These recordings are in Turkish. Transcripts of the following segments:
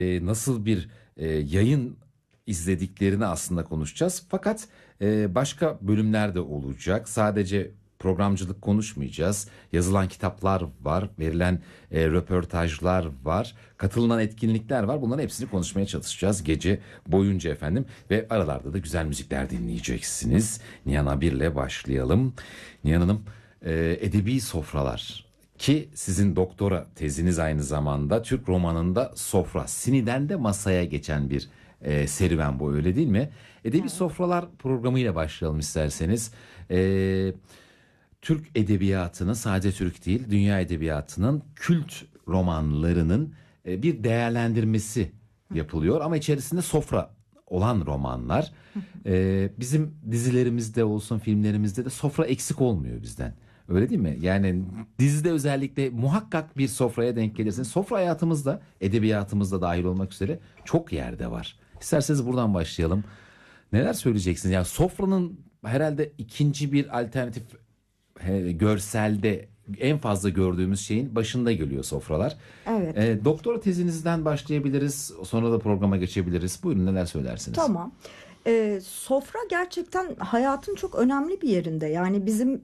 nasıl bir yayın izlediklerini aslında konuşacağız. Fakat başka bölümler de olacak. Sadece programcılık konuşmayacağız. Yazılan kitaplar var, verilen röportajlar var, katılınan etkinlikler var. Bunların hepsini konuşmaya çalışacağız gece boyunca efendim. Ve aralarda da güzel müzikler dinleyeceksiniz. Nihan Abir'le başlayalım. Nihan Hanım, edebi sofralar ki sizin doktora teziniz aynı zamanda Türk romanında sofra, siniden de masaya geçen bir serüven bu, öyle değil mi? Edebi sofralar programıyla başlayalım isterseniz. Türk edebiyatının, sadece Türk değil dünya edebiyatının kült romanlarının bir değerlendirmesi yapılıyor. Ama içerisinde sofra olan romanlar. Bizim dizilerimizde olsun, filmlerimizde de sofra eksik olmuyor bizden. Öyle değil mi? Yani dizide özellikle muhakkak bir sofraya denk gelirsiniz. Sofra hayatımızda, edebiyatımızda dahil olmak üzere çok yerde var. İsterseniz buradan başlayalım. Neler söyleyeceksiniz? Yani sofranın herhalde ikinci bir alternatif, görselde en fazla gördüğümüz şeyin başında geliyor sofralar. Evet. Doktora tezinizden başlayabiliriz. Sonra da programa geçebiliriz. Buyurun, neler söylersiniz? Tamam. Sofra gerçekten hayatın çok önemli bir yerinde. Yani bizim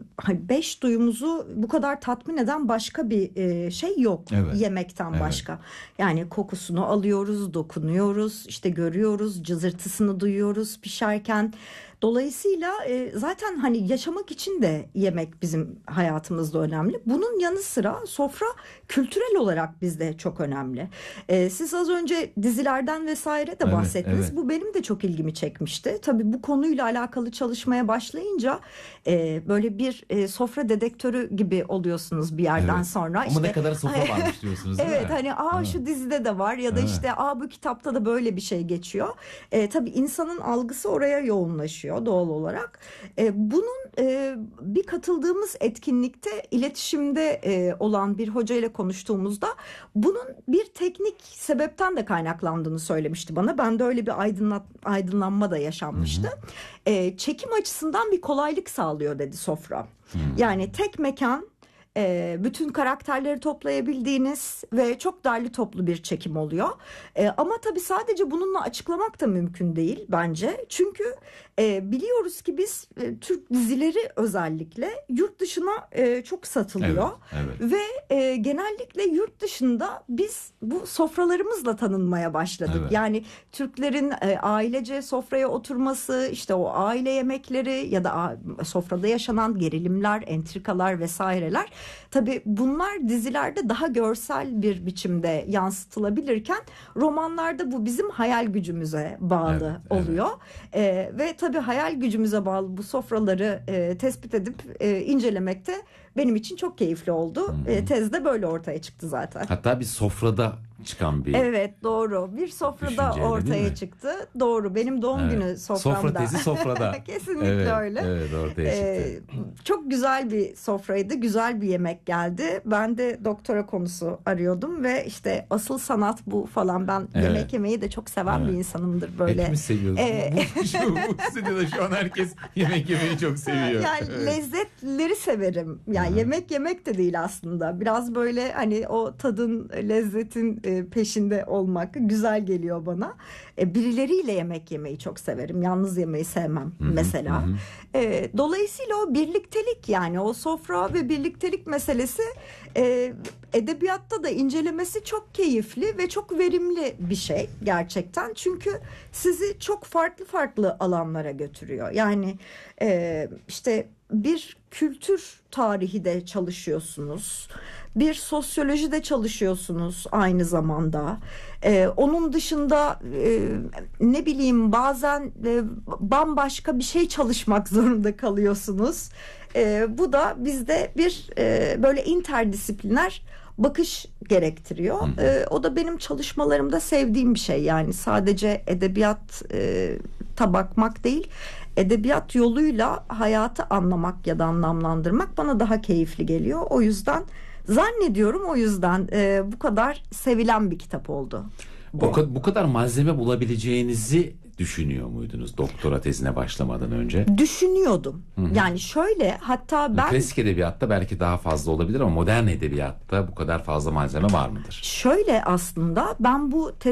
beş duyumuzu bu kadar tatmin eden başka bir şey yok. Evet. Yemekten Evet. başka. Yani kokusunu alıyoruz, dokunuyoruz, işte görüyoruz, cızırtısını duyuyoruz pişerken. Dolayısıyla zaten hani yaşamak için de yemek bizim hayatımızda önemli. Bunun yanı sıra sofra kültürel olarak bizde çok önemli. Siz az önce dizilerden vesaire de Evet, bahsettiniz. evet. Bu benim de çok ilgimi çekmişti. Tabii bu konuyla alakalı çalışmaya başlayınca böyle bir sofra dedektörü gibi oluyorsunuz bir yerden Evet. sonra. Ama İşte, ne kadar sofra varmış diyorsunuz, değil evet, mi? hani Ha. şu dizide de var ya da Evet. işte bu kitapta da böyle bir şey geçiyor. Tabii insanın algısı oraya yoğunlaşıyor doğal olarak. Bunun bir katıldığımız etkinlikte iletişimde olan bir hoca ile konuştuğumuzda bunun bir teknik sebepten de kaynaklandığını söylemişti bana. Ben de öyle bir aydınlanma da yaşanmıştı. Çekim açısından bir kolaylık sağlıyor dedi sofra. Yani tek mekan, bütün karakterleri toplayabildiğiniz ve çok derli toplu bir çekim oluyor. Ama tabii sadece bununla açıklamak da mümkün değil bence. Çünkü biliyoruz ki biz Türk dizileri özellikle yurt dışına çok satılıyor. Evet, evet. Ve genellikle yurt dışında biz bu sofralarımızla tanınmaya başladık. Evet. Yani Türklerin ailece sofraya oturması, işte o aile yemekleri ya da sofrada yaşanan gerilimler, entrikalar vesaireler. Tabii bunlar dizilerde daha görsel bir biçimde yansıtılabilirken romanlarda bu bizim hayal gücümüze bağlı Evet, oluyor. Ve tabii hayal gücümüze bağlı bu sofraları tespit edip incelemekte benim için çok keyifli oldu. Tez de böyle ortaya çıktı zaten. Hatta bir sofrada çıkan bir Evet, doğru. Bir sofrada düşünceyle, değil ortaya mi? çıktı. Doğru. Benim doğum günü soframda. Sofra tezi sofrada. Kesinlikle Evet, öyle. evet, ortaya çıktı. Çok güzel bir sofraydı. Güzel bir yemek geldi. Ben de doktora konusu arıyordum ve işte asıl sanat bu falan. Ben yemek yemeyi de çok seven bir insanımdır böyle. Hepimiz seviyoruz. Bu stüdyoda şu an herkes yemek yemeyi çok seviyor. Yani lezzetleri severim. Yani yemek yemek de değil aslında. Biraz böyle hani o tadın, lezzetin peşinde olmak güzel geliyor bana. Birileriyle yemek yemeyi çok severim. Yalnız yemeyi sevmem mesela. Dolayısıyla o birliktelik, yani o sofra ve birliktelik meselesi edebiyatta da incelemesi çok keyifli ve çok verimli bir şey gerçekten. Çünkü sizi çok farklı farklı alanlara götürüyor. Yani işte bir kültür tarihi de çalışıyorsunuz. Bir sosyoloji de çalışıyorsunuz aynı zamanda. Onun dışında ne bileyim bazen bambaşka bir şey çalışmak zorunda kalıyorsunuz. Bu da bizde bir böyle interdisipliner bakış gerektiriyor. O da benim çalışmalarımda sevdiğim bir şey. Yani sadece edebiyata bakmak değil, edebiyat yoluyla hayatı anlamak ya da anlamlandırmak bana daha keyifli geliyor. O yüzden Zannediyorum o yüzden bu kadar sevilen bir kitap oldu. Bu kadar malzeme bulabileceğinizi düşünüyor muydunuz doktora tezine başlamadan önce? Düşünüyordum. Yani şöyle, hatta ben Klasik edebiyatta belki daha fazla olabilir ama modern edebiyatta bu kadar fazla malzeme var mıdır? şöyle, aslında ben bu